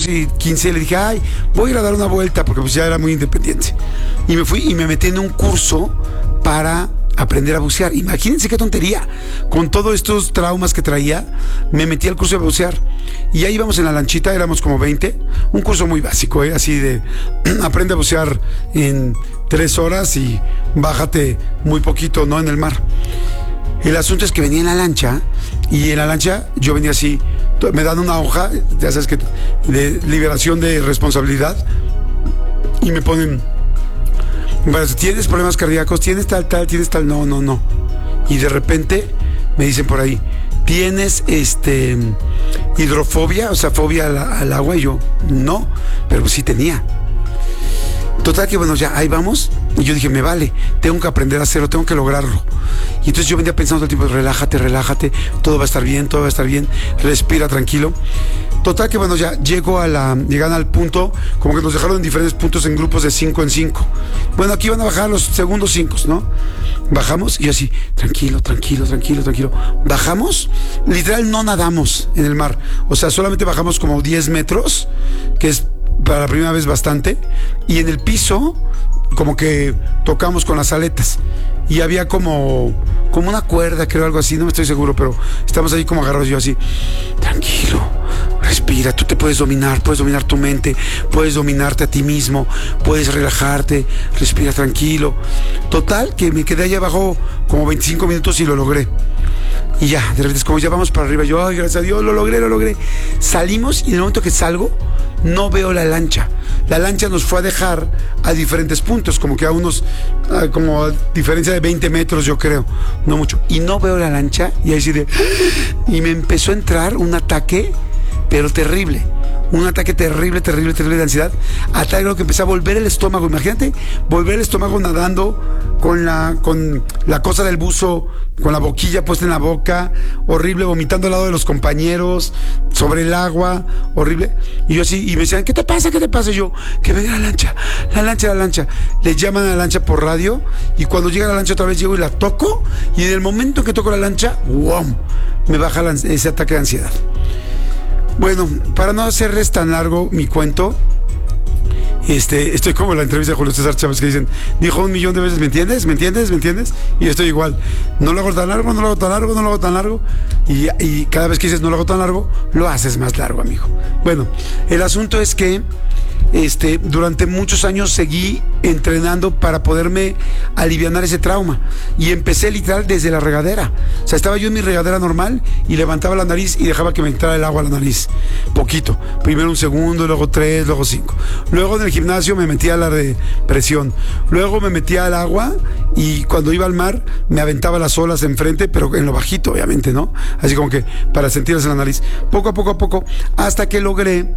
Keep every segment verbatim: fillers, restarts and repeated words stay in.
catorce, quince, le dije, ay, voy a ir a dar una vuelta, porque pues ya era muy independiente. Y me fui y me metí en un curso para aprender a bucear. Imagínense qué tontería. Con todos estos traumas que traía, me metí al curso de bucear. Y ahí íbamos en la lanchita, éramos como veinte. Un curso muy básico, ¿eh? Así de, aprende a bucear en tres horas y bájate muy poquito, ¿no? En el mar. El asunto es que venía en la lancha, y en la lancha yo venía así, me dan una hoja, ya sabes que, de liberación de responsabilidad, y me ponen, bueno, ¿tienes problemas cardíacos? ¿Tienes tal, tal? ¿Tienes tal? No, no, no. Y de repente me dicen por ahí, ¿tienes este hidrofobia? O sea, fobia al, al agua. Y yo, no, pero sí tenía. Total que bueno, ya, ahí vamos. Y yo dije, me vale, tengo que aprender a hacerlo, tengo que lograrlo. Y entonces yo venía pensando todo el tiempo, relájate, relájate, todo va a estar bien, todo va a estar bien, respira tranquilo. Total que bueno, ya llego a la, llegan al punto, como que nos dejaron en diferentes puntos en grupos de cinco en cinco. Bueno, aquí van a bajar los segundos cinco, ¿no? Bajamos y yo así, tranquilo, tranquilo, tranquilo, tranquilo. Bajamos, literal no nadamos en el mar. O sea, solamente bajamos como diez metros, que es para la primera vez bastante. Y en el piso, como que tocamos con las aletas. Y había como, como una cuerda, creo, algo así, no me estoy seguro, pero estamos ahí como agarrados, yo así, tranquilo, respira, tú te puedes dominar, puedes dominar tu mente, puedes dominarte a ti mismo, puedes relajarte, respira tranquilo. Total, que me quedé ahí abajo como veinticinco minutos y lo logré. Y ya, de repente es como ya vamos para arriba, yo, ay, gracias a Dios, lo logré, lo logré. Salimos y en el momento que salgo, no veo la lancha. La lancha nos fue a dejar a diferentes puntos, como que a unos, como a diferencia de veinte metros, yo creo, no mucho. Y no veo la lancha y ahí sí de... Y me empezó a entrar un ataque, pero terrible. Un ataque terrible, terrible, terrible de ansiedad, a tal grado que empecé a volver el estómago. Imagínate, volver el estómago nadando con la, con la cosa del buzo, con la boquilla puesta en la boca, horrible, vomitando al lado de los compañeros, sobre el agua, horrible. Y yo así, y me decían, ¿qué te pasa? ¿Qué te pasa? Y yo, que venga la lancha, la lancha, la lancha. Le llaman a la lancha por radio, y cuando llega la lancha otra vez llego y la toco, y en el momento que toco la lancha, ¡wow!, me baja la, ese ataque de ansiedad. Bueno, para no hacerles tan largo mi cuento, este, estoy como en la entrevista de Julio César Chávez que dicen, dijo un millón de veces, ¿me entiendes? ¿Me entiendes? ¿Me entiendes? Y estoy igual, no lo hago tan largo, no lo hago tan largo, no lo hago tan largo, y, y cada vez que dices no lo hago tan largo, lo haces más largo, amigo. Bueno, el asunto es que Este, durante muchos años seguí entrenando para poderme alivianar ese trauma, y empecé literal desde la regadera. O sea, estaba yo en mi regadera normal y levantaba la nariz y dejaba que me entrara el agua a la nariz, poquito, primero un segundo, luego tres, luego cinco. Luego en el gimnasio me metía a la de presión, luego me metía al agua, y cuando iba al mar me aventaba las olas enfrente, pero en lo bajito, obviamente, ¿no? Así como que para sentirlas en la nariz, poco a poco a poco, hasta que logré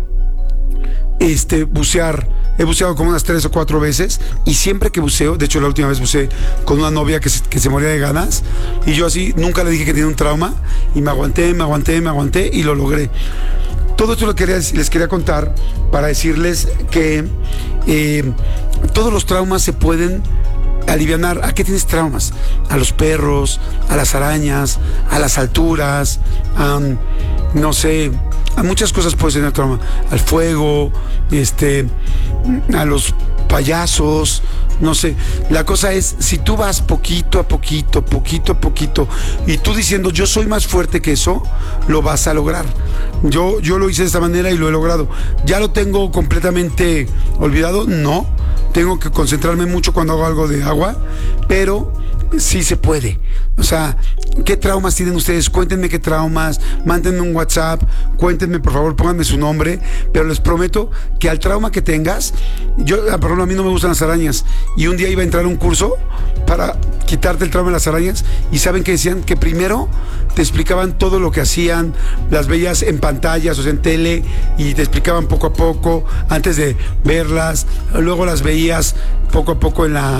Este, bucear. He buceado como unas tres o cuatro veces, y siempre que buceo, de hecho la última vez buceé con una novia que se, que se moría de ganas, y yo así nunca le dije que tenía un trauma, y me aguanté, me aguanté, me aguanté y lo logré. Todo esto lo quería, les quería contar para decirles que eh, todos los traumas se pueden alivianar. ¿A qué tienes traumas? A los perros, a las arañas, a las alturas, a, no sé, a muchas cosas puedes tener trauma. Al fuego, este, a los payasos, no sé. La cosa es, si tú vas poquito a poquito, poquito a poquito, y tú diciendo, yo soy más fuerte que eso, lo vas a lograr. Yo, yo lo hice de esta manera y lo he logrado. ¿Ya lo tengo completamente olvidado? No. Tengo que concentrarme mucho cuando hago algo de agua, pero sí se puede. O sea, ¿qué traumas tienen ustedes? Cuéntenme qué traumas, mándenme un WhatsApp, cuéntenme, por favor, pónganme su nombre, pero les prometo que al trauma que tengas, yo, por ejemplo, a mí no me gustan las arañas, y un día iba a entrar a un curso para quitarte el trauma de las arañas, y ¿saben qué decían? Que primero te explicaban todo lo que hacían, las veías en pantallas, o sea, en tele, y te explicaban poco a poco, antes de verlas, luego las veías poco a poco en la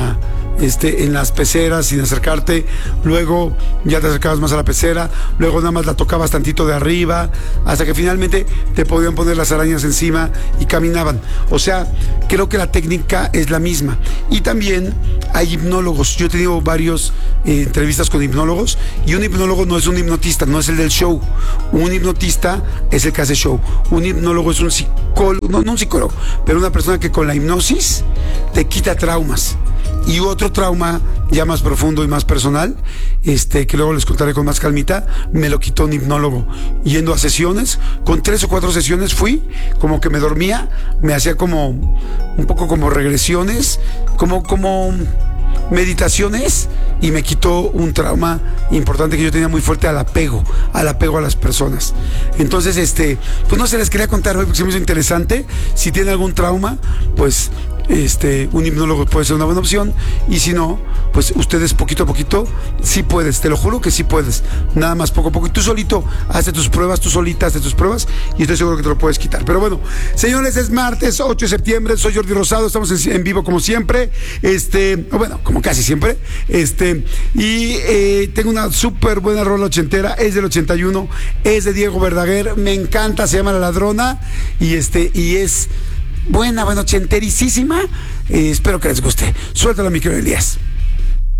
este, en las peceras sin acercarte, luego ya te acercabas más a la pecera, luego nada más la tocabas tantito de arriba, hasta que finalmente te podían poner las arañas encima y caminaban. O sea, creo que la técnica es la misma. Y también hay hipnólogos. Yo he tenido varios eh, entrevistas con hipnólogos, y un hipnólogo no es un hipnotista, no es el del show. Un hipnotista es el que hace show. Un hipnólogo es un psicólogo, no, no un psicólogo, pero una persona que con la hipnosis te quita traumas. Y otro trauma ya más profundo y más personal, este, que luego les contaré con más calmita, me lo quitó un hipnólogo. Yendo a sesiones, con tres o cuatro sesiones fui, como que me dormía, me hacía como, un poco como regresiones, como, como meditaciones, y me quitó un trauma importante que yo tenía muy fuerte, al apego, al apego a las personas. Entonces, este, pues no se les quería contar hoy porque se me hizo interesante. Si tienen algún trauma, pues Este, un hipnólogo puede ser una buena opción, y si no, pues ustedes poquito a poquito sí puedes, te lo juro que sí puedes, nada más poco a poco, y tú solito hazte tus pruebas, tú solita hazte tus pruebas, y estoy seguro que te lo puedes quitar. Pero bueno, señores, es martes ocho de septiembre, soy Jordi Rosado, estamos en, en vivo como siempre, este, bueno, como casi siempre, este, y eh, tengo una súper buena rola ochentera, es del ochenta y uno, es de Diego Verdaguer, me encanta, se llama La Ladrona, y este, y es buena, bueno, ochentericísima. Eh, espero que les guste. Suéltalo, mi querido Elías.